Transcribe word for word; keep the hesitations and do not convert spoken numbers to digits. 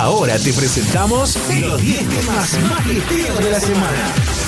ahora te presentamos los diez temas más ligeros de la semana.